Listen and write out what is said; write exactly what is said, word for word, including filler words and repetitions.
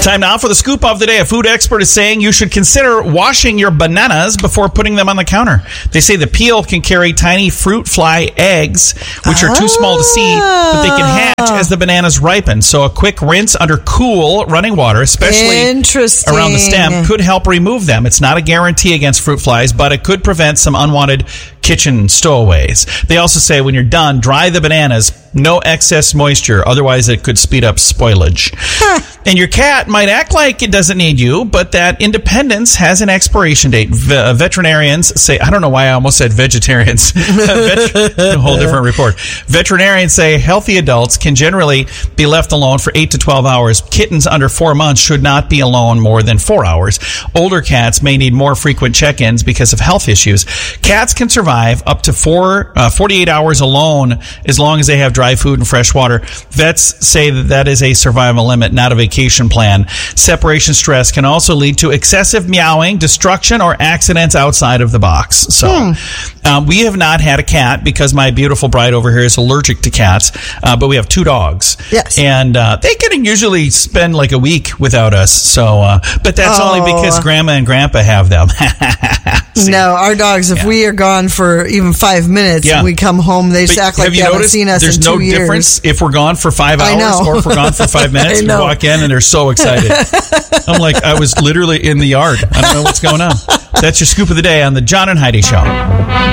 Time now for the scoop of the day. A food expert is saying you should consider washing your bananas before putting them on the counter. They say the peel can carry tiny fruit fly eggs, which are too small to see, but they can hatch as the bananas ripen. So a quick rinse under cool running water, especially around the stem, could help remove them. It's not a guarantee against fruit flies, but it could prevent some unwanted kitchen stowaways. They also say when you're done, dry the bananas. No excess moisture, otherwise it could speed up spoilage. Huh. And your cat might act like it doesn't need you, but that independence has an expiration date. V- veterinarians say, I don't know why I almost said vegetarians. Vet- a whole different report. Veterinarians say healthy adults can generally be left alone for eight to twelve hours. Kittens under four months should not be alone more than four hours. Older cats may need more frequent check-ins because of health issues. Cats can survive up to four, uh, forty-eight hours alone as long as they have dry food and fresh water. Vets say that that is a survival limit, not a vacation plan. Separation stress can also lead to excessive meowing, destruction, or accidents outside of the box. So hmm. um, we have not had a cat because my beautiful bride over here is allergic to cats, uh, but we have two dogs. Yes. And uh, they can usually spend like a week without us. So, uh, but that's oh. only because Grandma and Grandpa have them. No, our dogs, if yeah. we are gone for even five minutes, yeah. we come home, they just act like they haven't seen us in two no years. Difference if we're gone for five hours or if we're gone for five minutes. We walk in and they're so excited. I'm like, I was literally in the yard. I don't know what's going on. That's your scoop of the day on the John and Heidi Show.